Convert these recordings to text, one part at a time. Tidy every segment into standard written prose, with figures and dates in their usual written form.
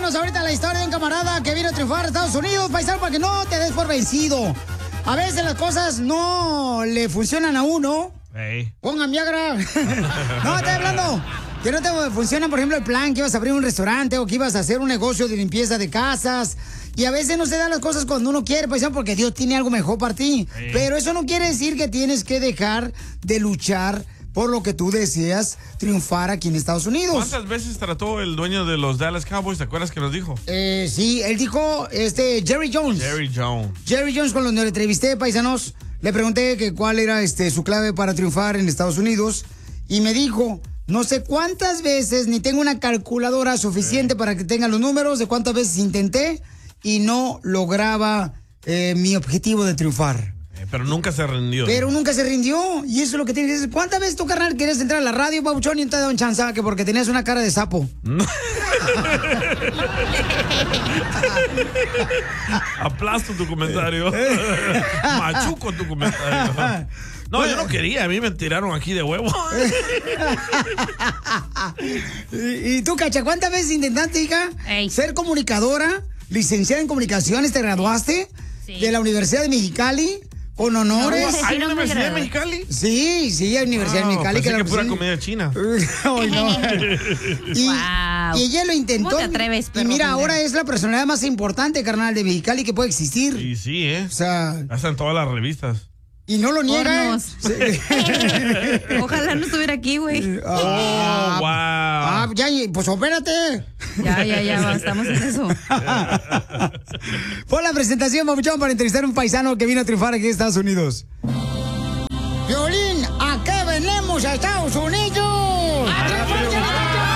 Cuéntanos ahorita la historia de un camarada que vino a triunfar a Estados Unidos, paisano, para que no te des por vencido. A veces las cosas no le funcionan a uno. Hey. Pongan Viagra. No, estoy hablando que no te funciona, por ejemplo, el plan que ibas a abrir un restaurante o que ibas a hacer un negocio de limpieza de casas. Y a veces no se dan las cosas cuando uno quiere, paisano, porque Dios tiene algo mejor para ti. Hey. Pero eso no quiere decir que tienes que dejar de luchar por lo que tú deseas triunfar aquí en Estados Unidos. ¿Cuántas veces trató el dueño de los Dallas Cowboys? ¿Te acuerdas que nos dijo? Sí, él dijo, Jerry Jones. Jerry Jones. Jerry Jones, cuando le entrevisté, paisanos, le pregunté que cuál era su clave para triunfar en Estados Unidos. Y me dijo, no sé cuántas veces, ni tengo una calculadora suficiente para que tenga los números de cuántas veces intenté y no lograba mi objetivo de triunfar. Pero nunca se rindió. Pero nunca se rindió. Y eso es lo que tienes que decir. ¿Cuántas veces tu carnal querías entrar a la radio, Pabuchón, y no te daban chance? Que porque tenías una cara de sapo. Aplasto tu comentario. Machuco tu comentario. No, yo no quería. A mí me tiraron aquí de huevo. ¿Y tú, Cacha, cuántas veces intentaste, hija, ser comunicadora, licenciada en comunicaciones? ¿Te graduaste de la Universidad de Mexicali? ¿Con honores? ¿Hay una universidad en Mexicali? Sí, hay universidad en Mexicali. Pensé que pura comida china. Ay, no. Y ella lo intentó. ¿Cómo te atreves, perro? Y mira, ahora es la personalidad más importante, carnal, de Mexicali que puede existir. Y sí, O sea, hasta en todas las revistas. y no lo niega. Sí. Ojalá no estuviera aquí, güey. Wow. Ya, pues opérate. Ya, estamos en eso. Pon la presentación, papuchón, para entrevistar a un paisano que vino a triunfar aquí en Estados Unidos. Violín, ¿a qué venimos a Estados Unidos? ¡A triunfar!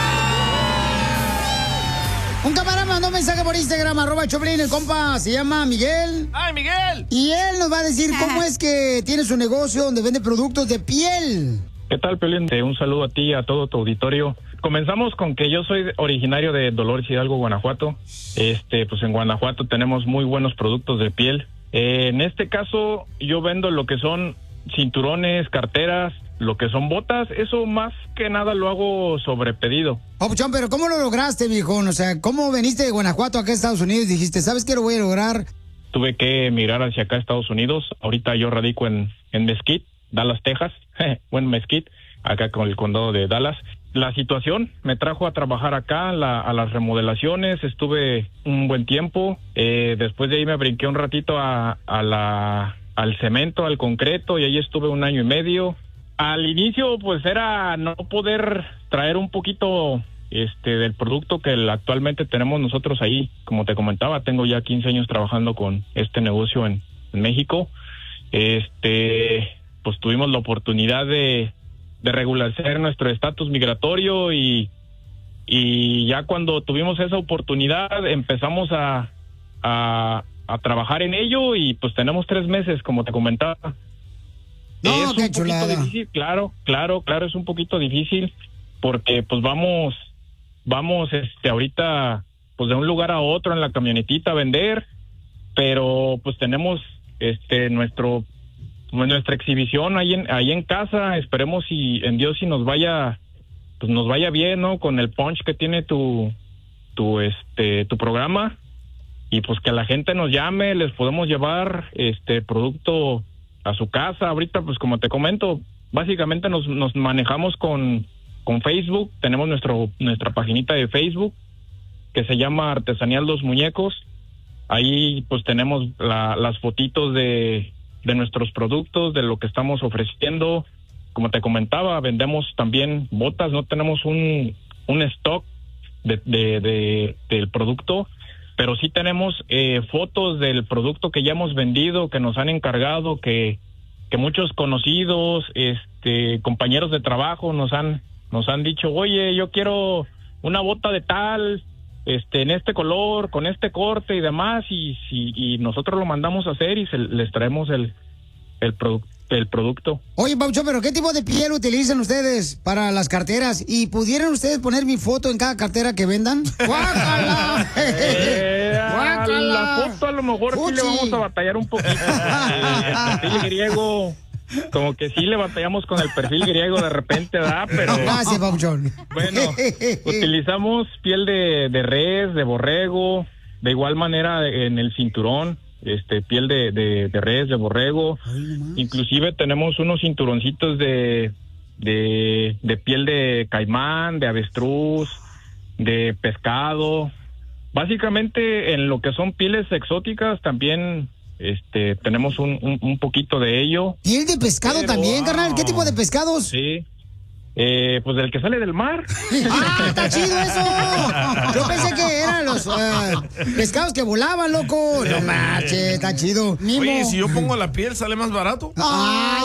Un camarada me mandó un mensaje por Instagram, @Choplin, el compa se llama Miguel. ¡Ay, Miguel! Y él nos va a decir cómo es que tiene su negocio donde vende productos de piel. ¿Qué tal, Piolín? Un saludo a ti y a todo tu auditorio. Comenzamos con que yo soy originario de Dolores Hidalgo, Guanajuato. Pues en Guanajuato tenemos muy buenos productos de piel. En este caso, yo vendo lo que son cinturones, carteras, lo que son botas. Eso más que nada lo hago sobre pedido. Papuchón, pero ¿cómo lo lograste, viejón? O sea, ¿cómo veniste de Guanajuato acá a Estados Unidos y dijiste, ¿sabes qué lo voy a lograr? Tuve que emigrar hacia acá a Estados Unidos. Ahorita yo radico en Mesquite, Dallas, Texas. Bueno, Mesquite, acá con el condado de Dallas. La situación me trajo a trabajar acá a las remodelaciones. Estuve un buen tiempo. Después de ahí me brinqué un ratito al cemento, al concreto, y ahí estuve 1 año y medio. Al inicio, pues era no poder traer un poquito del producto que actualmente tenemos nosotros ahí. Como te comentaba, tengo ya 15 años trabajando con este negocio en México. Pues tuvimos la oportunidad de regularizar nuestro estatus migratorio y ya cuando tuvimos esa oportunidad empezamos a trabajar en ello y pues tenemos 3 meses, como te comentaba. No, es qué un chulada. poquito difícil, claro, es un poquito difícil porque pues vamos ahorita pues de un lugar a otro en la camionetita a vender, pero pues tenemos nuestra exhibición ahí en casa. Esperemos y en Dios si nos vaya bien, ¿no? Con el punch que tiene tu programa, y pues que la gente nos llame, les podemos llevar producto a su casa. Ahorita pues como te comento, básicamente nos manejamos con Facebook. Tenemos nuestra paginita de Facebook que se llama Artesanía Los Muñecos. Ahí pues tenemos las fotitos de nuestros productos, de lo que estamos ofreciendo. Como te comentaba, vendemos también botas. No tenemos un stock del producto, pero sí tenemos fotos del producto que ya hemos vendido, que nos han encargado, que muchos conocidos, compañeros de trabajo nos han dicho, oye, yo quiero una bota de tal, en este color, con este corte y demás, y nosotros lo mandamos a hacer y les traemos el producto. Oye, Paucho, ¿pero qué tipo de piel utilizan ustedes para las carteras? ¿Y pudieran ustedes poner mi foto en cada cartera que vendan? ¡Guácala! La foto a lo mejor sí le vamos a batallar un poquito. El perfil griego como que sí le batallamos con el perfil griego de repente, ¿verdad? Pero Gracias, papuchón. bueno, utilizamos piel de res, de borrego, de igual manera en el cinturón, piel de res, de borrego. Inclusive tenemos unos cinturoncitos de piel de caimán, de avestruz, de pescado. Básicamente en lo que son pieles exóticas también tenemos un poquito de ello. ¿Piel de pescado también, carnal? ¿Qué tipo de pescados? Sí. Pues del que sale del mar. ¡Ah, está chido eso! Yo pensé que eran los pescados que volaban, loco. No marches, está chido. Oye, si yo pongo la piel, ¿sale más barato? ¡Ay,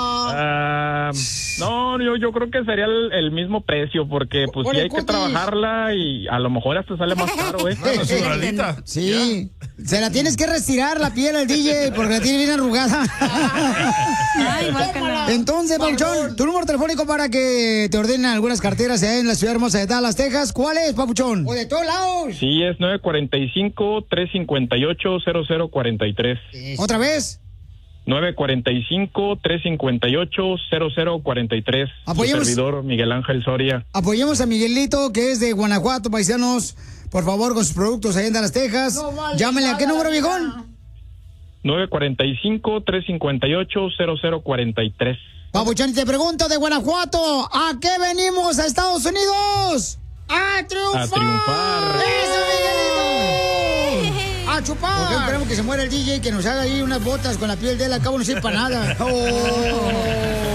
no, yo creo que sería el mismo precio, porque pues sí hay que trabajarla y a lo mejor hasta sale más caro, ¿eh? Bueno, su doradita. Sí. Se la tienes que retirar la piel al DJ porque la tiene bien arrugada. Ay, guácala. Entonces, Papuchón, tu número telefónico para que te ordenen algunas carteras en la ciudad hermosa de Dallas, Texas. ¿Cuál es, Papuchón? O de todos lados. Sí, es 945-358-0043. ¿Otra vez? 945-358-0043. Apoyemos. Su servidor, Miguel Ángel Soria. Apoyemos a Miguelito, que es de Guanajuato, paisanos. Por favor, con sus productos ahí en Dallas, Texas. Llámenle a qué número, viejón. 945-358-0043. Papuchón, te pregunto de Guanajuato, ¿a qué venimos a Estados Unidos? ¡A triunfar! A triunfar. ¡Eso, Miguelito! ¡A chupar! ¿Por qué esperamos que se muera el DJ que nos haga ahí unas botas con la piel de él? Al cabo no sirve para nada. Oh.